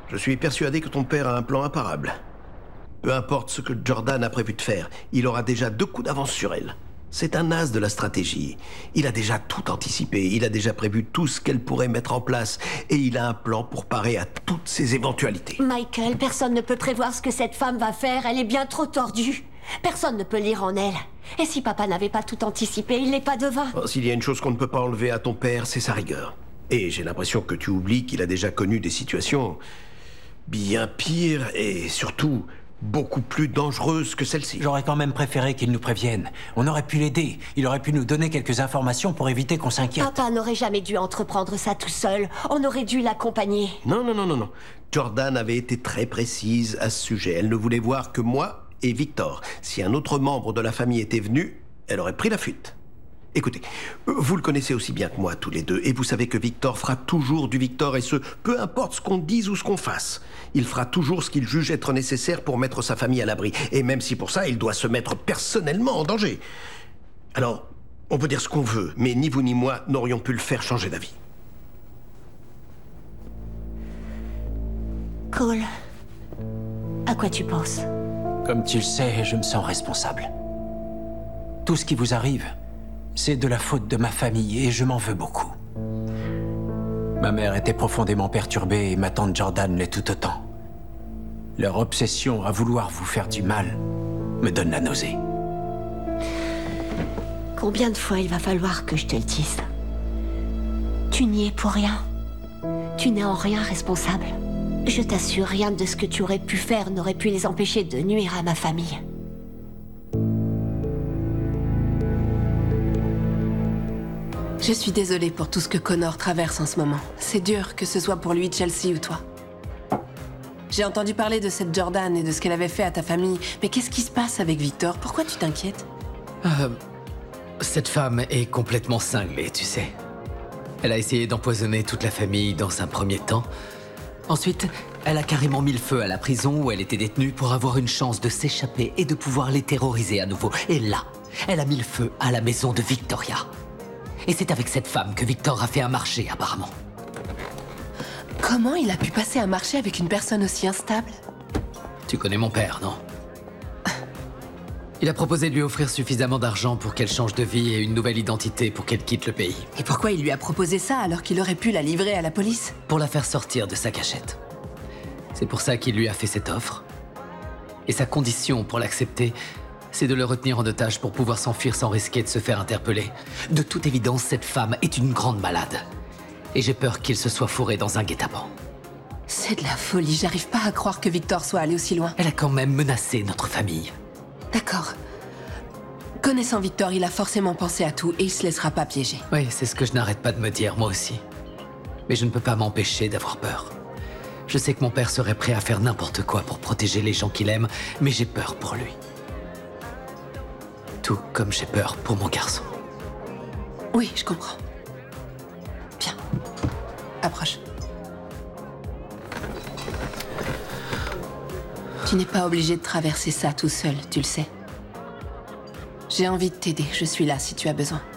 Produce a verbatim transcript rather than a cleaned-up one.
Je suis persuadé que ton père a un plan imparable. Peu importe ce que Jordan a prévu de faire, il aura déjà deux coups d'avance sur elle. C'est un as de la stratégie. Il a déjà tout anticipé, il a déjà prévu tout ce qu'elle pourrait mettre en place, et il a un plan pour parer à toutes ces éventualités. Michael, personne ne peut prévoir ce que cette femme va faire, elle est bien trop tordue. Personne ne peut lire en elle. Et si papa n'avait pas tout anticipé, il n'est pas devin. Oh, s'il y a une chose qu'on ne peut pas enlever à ton père, c'est sa rigueur. Et j'ai l'impression que tu oublies qu'il a déjà connu des situations bien pires et surtout beaucoup plus dangereuses que celle-ci. J'aurais quand même préféré qu'il nous prévienne. On aurait pu l'aider. Il aurait pu nous donner quelques informations pour éviter qu'on s'inquiète. Papa n'aurait jamais dû entreprendre ça tout seul. On aurait dû l'accompagner. Non, non, non, non, non. Jordan avait été très précise à ce sujet. Elle ne voulait voir que moi et Victor. Si un autre membre de la famille était venu, elle aurait pris la fuite. Écoutez, vous le connaissez aussi bien que moi, tous les deux, et vous savez que Victor fera toujours du Victor, et ce, peu importe ce qu'on dise ou ce qu'on fasse. Il fera toujours ce qu'il juge être nécessaire pour mettre sa famille à l'abri, et même si pour ça, il doit se mettre personnellement en danger. Alors, on peut dire ce qu'on veut, mais ni vous ni moi n'aurions pu le faire changer d'avis. Cole, à quoi tu penses? Comme tu le sais, je me sens responsable. Tout ce qui vous arrive, c'est de la faute de ma famille et je m'en veux beaucoup. Ma mère était profondément perturbée et ma tante Jordan l'est tout autant. Leur obsession à vouloir vous faire du mal me donne la nausée. Combien de fois il va falloir que je te le dise? Tu n'y es pour rien. Tu n'es en rien responsable. Je t'assure, rien de ce que tu aurais pu faire n'aurait pu les empêcher de nuire à ma famille. Je suis désolée pour tout ce que Connor traverse en ce moment. C'est dur, que ce soit pour lui, Chelsea ou toi. J'ai entendu parler de cette Jordan et de ce qu'elle avait fait à ta famille. Mais qu'est-ce qui se passe avec Victor? Pourquoi tu t'inquiètes? euh, Cette femme est complètement cinglée, tu sais. Elle a essayé d'empoisonner toute la famille dans un premier temps. Ensuite, elle a carrément mis le feu à la prison où elle était détenue pour avoir une chance de s'échapper et de pouvoir les terroriser à nouveau. Et là, elle a mis le feu à la maison de Victoria. Et c'est avec cette femme que Victor a fait un marché, apparemment. Comment il a pu passer un marché avec une personne aussi instable? Tu connais mon père, non? Il a proposé de lui offrir suffisamment d'argent pour qu'elle change de vie et une nouvelle identité pour qu'elle quitte le pays. Et pourquoi il lui a proposé ça alors qu'il aurait pu la livrer à la police? Pour la faire sortir de sa cachette. C'est pour ça qu'il lui a fait cette offre. Et sa condition pour l'accepter, c'est de le retenir en otage pour pouvoir s'enfuir sans risquer de se faire interpeller. De toute évidence, cette femme est une grande malade. Et j'ai peur qu'il se soit fourré dans un guet-apens. C'est de la folie, j'arrive pas à croire que Victor soit allé aussi loin. Elle a quand même menacé notre famille. D'accord. Connaissant Victor, il a forcément pensé à tout et il se laissera pas piéger. Oui, c'est ce que je n'arrête pas de me dire, moi aussi. Mais je ne peux pas m'empêcher d'avoir peur. Je sais que mon père serait prêt à faire n'importe quoi pour protéger les gens qu'il aime, mais j'ai peur pour lui. Tout comme j'ai peur pour mon garçon. Oui, je comprends. Viens. Approche. Tu n'es pas obligé de traverser ça tout seul, tu le sais. J'ai envie de t'aider, je suis là si tu as besoin.